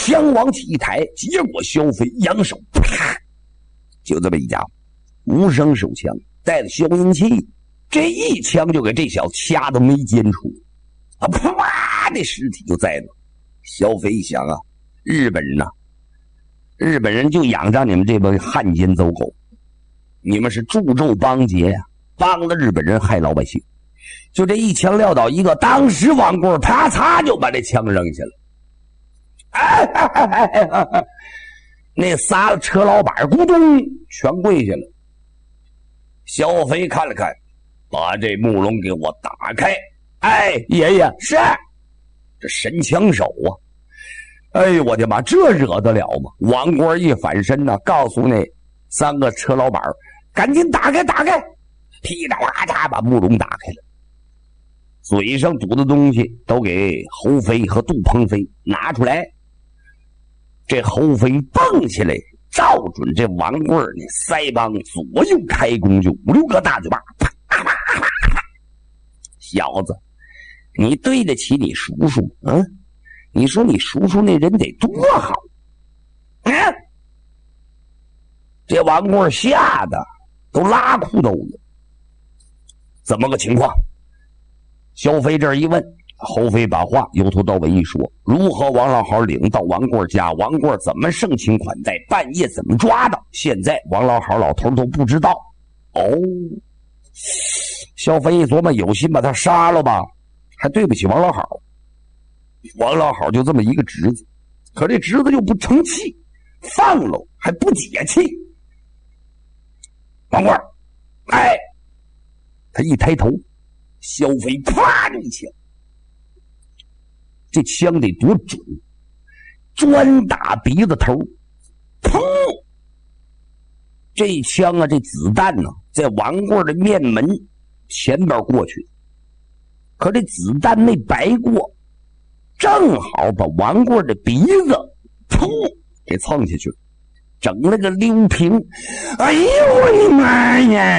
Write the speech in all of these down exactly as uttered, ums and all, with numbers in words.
枪往起一抬，结果萧飞扬手，啪，就这么一家伙，无声手枪，带着消音器，这一枪就给这小子掐得眉间处，啊，啪，这尸体就在那。萧飞一想啊，日本人呐、啊，日本人就仰仗你们这帮汉奸走狗，你们是助纣帮劫呀、啊，帮了日本人害老百姓。就这一枪撂倒一个，当时王棍啪嚓就把这枪扔下了。哎哎哎哎哎哎，那仨车老板咕咚全跪下了。萧飞看了看，把这木笼给我打开。哎，爷爷是这神枪手啊！哎呦我的妈，这惹得了吗？王棍一反身呢、啊，告诉那三个车老板赶紧打开打开，噼里啪嚓把木笼打开了。嘴上堵的东西都给侯飞和杜鹏飞拿出来。这侯飞蹦起来，照准这王棍儿那腮帮左右开弓，就五六个大嘴巴，啪啪啪啪啪！小子，你对得起你叔叔啊？你说你叔叔那人得多好？啊！这王棍儿吓得都拉裤兜了。怎么个情况？萧飞这儿一问，侯飞把话由头到尾一说，如何王老好领到王棍家，王棍怎么盛情款待，半夜怎么抓的，现在王老好老头都不知道。哦，萧飞一琢磨，有心把他杀了吧，还对不起王老好。王老好就这么一个侄子，可这侄子又不成器，放了还不解气。王棍，哎，他一抬头，萧飞啪一枪，这枪得多准，专打鼻子头，砰！这枪啊，这子弹呢、啊，在王棍的面门前边过去，可这子弹没白过，正好把王棍的鼻子噗给蹭下去，整了个溜平。哎呦我的妈呀！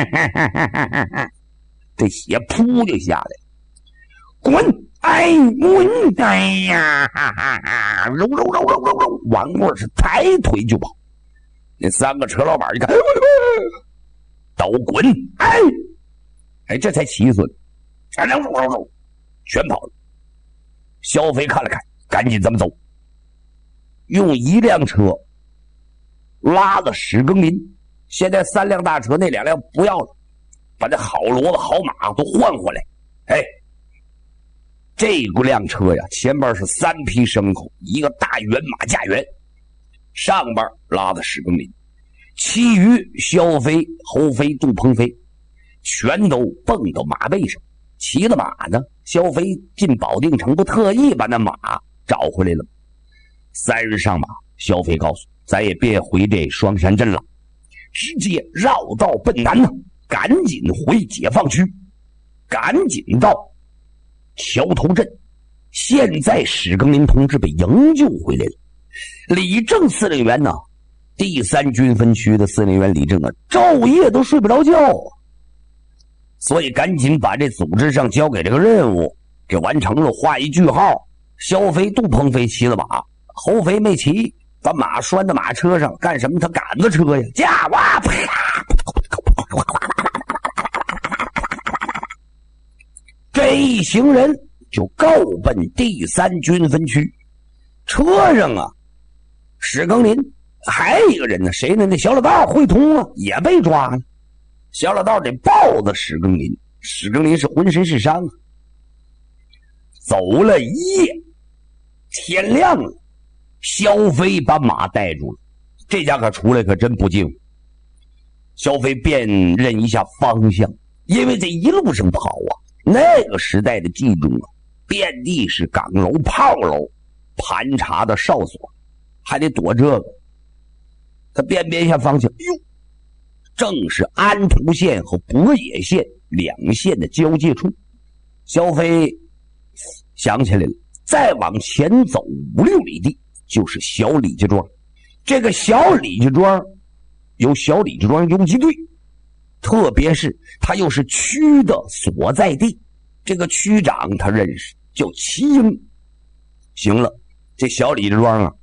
这血噗就下来，滚！哎滚！哎呀！哈哈哈！揉揉揉揉揉揉，王棍是抬腿就跑。那三个车老板一看，哎呦我的妈！都滚！哎哎，这才七岁，哎揉揉揉揉，全跑了。萧飞看了看，赶紧这么走，用一辆车拉了史更林，现在三辆大车，那两辆不要了，把这好骡子好马都换回来。哎，这辆车呀，前边是三匹牲口，一个大圆马架辕，上边拉的史更林，其余萧飞、侯飞、杜鹏飞全都蹦到马背上，骑了马呢。萧飞进保定城不特意把那马找回来了。三人上马，萧飞告诉咱也别回这双山镇了，直接绕道奔南呢，赶紧回解放区，赶紧到桥头镇。现在史更林同志被营救回来了，李正司令员呢，第三军分区的司令员李正啊，昼夜都睡不着觉啊，所以赶紧把这组织上交给这个任务给完成了，画一句号。萧飞、杜鹏飞骑了马，侯飞没骑，把马拴到马车上干什么？他赶着车呀，驾哇啪！这一行人就够奔第三军分区。车上啊，史更林还有一个人呢，谁呢？那小老道会通啊，也被抓了。小老道得抱着史更林，史更林是浑身是伤啊。走了一夜，天亮了，萧飞把马带住了。这家可出来可真不静。萧飞辨认一下方向，因为这一路上跑啊，那个时代的冀中啊，遍地是岗楼、炮楼、盘查的哨所，还得躲这个。他辨别一下方向，哟，正是安图县和博野县两县的交界处。萧飞想起来了，再往前走五六里地就是小李家庄。这个小李家庄有小李家庄游击队，特别是他又是区的所在地，这个区长他认识，叫齐英。行了，这小李家庄啊，